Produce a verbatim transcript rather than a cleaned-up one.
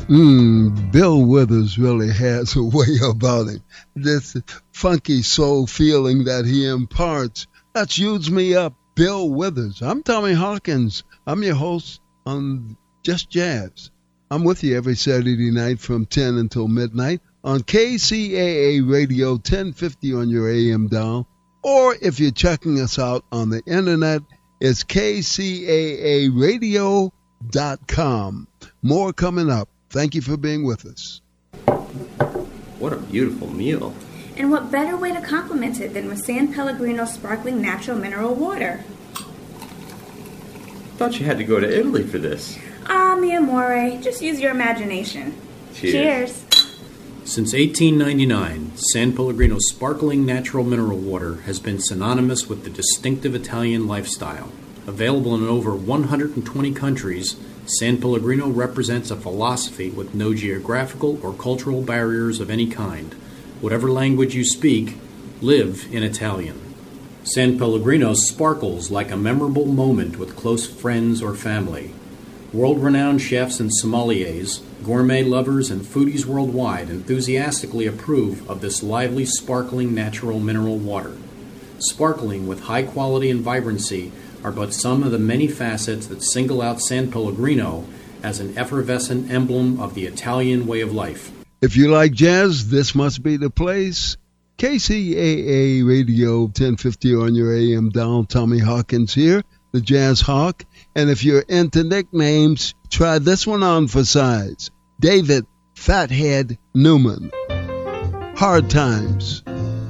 Mm, Bill Withers really has a way about him. This funky soul feeling that he imparts. That's Use Me Up, Bill Withers. I'm Tommy Hawkins. I'm your host on Just Jazz. I'm with you every Saturday night from ten until midnight on K C A A Radio ten fifty on your A M dial. Or if you're checking us out on the internet, it's K C A A radio dot com. More coming up. Thank you for being with us. What a beautiful meal. And what better way to complement it than with San Pellegrino sparkling natural mineral water? Thought you had to go to Italy for this. Ah, mi amore, just use your imagination. Cheers. Cheers. Since eighteen ninety-nine, San Pellegrino sparkling natural mineral water has been synonymous with the distinctive Italian lifestyle. Available in over one hundred twenty countries, San Pellegrino represents a philosophy with no geographical or cultural barriers of any kind. Whatever language you speak, live in Italian. San Pellegrino sparkles like a memorable moment with close friends or family. World-renowned chefs and sommeliers, gourmet lovers, and foodies worldwide enthusiastically approve of this lively, sparkling natural mineral water. Sparkling with high quality and vibrancy are but some of the many facets that single out San Pellegrino as an effervescent emblem of the Italian way of life. If you like jazz, this must be the place. K C A A Radio ten fifty on your A M dial. Tommy Hawkins here, the Jazz Hawk. And if you're into nicknames, try this one on for size. David Fathead Newman. Hard Times.